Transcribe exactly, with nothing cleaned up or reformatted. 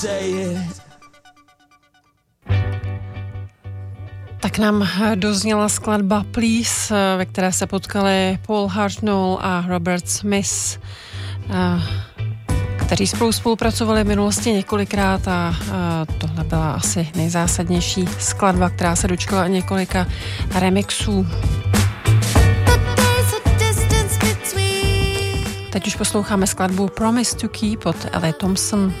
Tak nám dozněla skladba Please, ve které se potkali Paul Hartnell a Robert Smith, kteří spolu spolupracovali v minulosti několikrát a tohle byla asi nejzásadnější skladba, která se dočkala několika remixů. Teď už posloucháme skladbu Promise to Keep od Ellie Thompson.